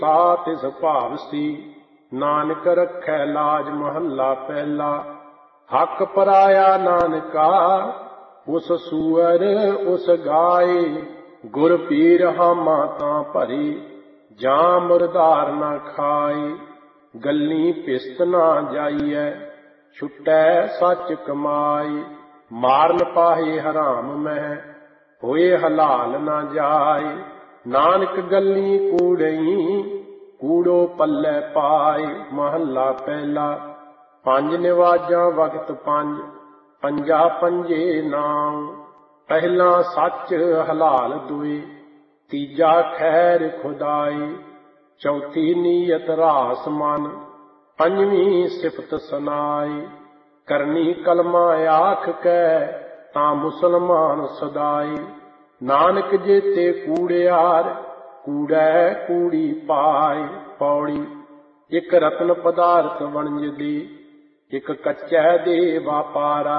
ता तिस भावसी। नानक रखै लाज महला पहला। हक पराया नानका उस सूअर उस गाय। गुर पीर हामा तां भरी जां मुरदार ना खाए। गल्ली पिस्त ना जाइए छुटै सच कमाई। मारन पाहे हराम मह होए हलाल ना जाए। नानक गल्ली कूड़ई कूड़ो पल्ले पाए। महला पहला। पंज निवाजां वक्त पंज पंजा पंजे नाम। पहला सच हलाल दुए तीजा खैर खुदाई। चौथी नीयत रास मन पंजवीं सिफत सनाई। करनी कलमा आख कै तां मुसलमान सदाई। नानक जेते कूड़ियार कूड़ै कूड़ी पाए। पौड़ी। एक रत्न पदार्थ वणज दी एक कच्चै दे वापारा।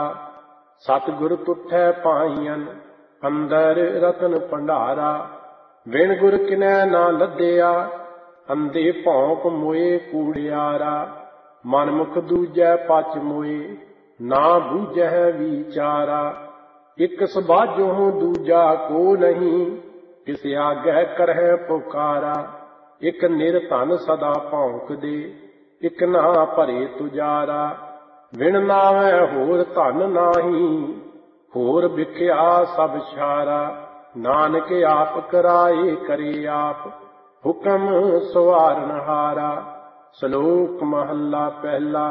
सतगुर तुठै पाईयन अंदर रतन भंडारा। बिन गुर किनै ना लद्या अंधे भौंक मोए कूड़ियारा। मनमुख दूजै पच मोए ना बूझै विचारा। एक सबाजों दूजा को नहीं किस आगे करह पुकारा। एक निर्धन सदा भौंक दे एक ना भरे तुजारा। बिन नावै होर धन नाही होर बिख्या सब छारा। नानक आप कराए करे आप हुक्म सवारनहारा। श्लोक महला पहला।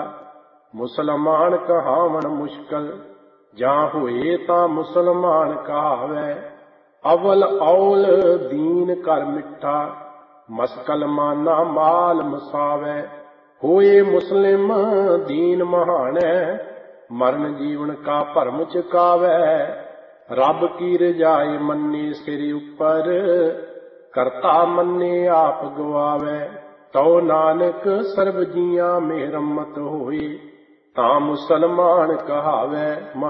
मुसलमान कहावण मुश्किल जां होए तां मुसलमान कहावै। अवल औल दीन कर मिठा मस्कल माना माल मसावै। होए मुस्लिम दीन महानै मरण जीवन का भरम चुकावै। रब की रजाई मन्ने सिर उपर करता मन्ने आप गवावै। तो नानक सर्ब जियां में रमत होए तां मुसलमान कहावै।